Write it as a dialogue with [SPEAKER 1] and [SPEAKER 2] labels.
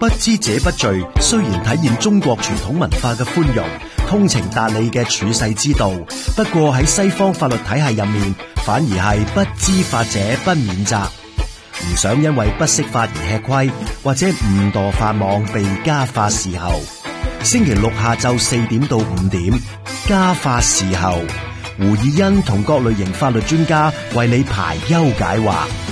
[SPEAKER 1] 不知者不罪雖然體現中國傳統文化嘅寬容、通情達理嘅處世之道，不過喺西方法律體系入面，反而係不知法者不免責。唔想因為不識法而吃虧，或者誤墮法網被家法伺候。星期六下晝4點到5點，家法伺候，胡以欣同各類型法律專家為你排憂解惑。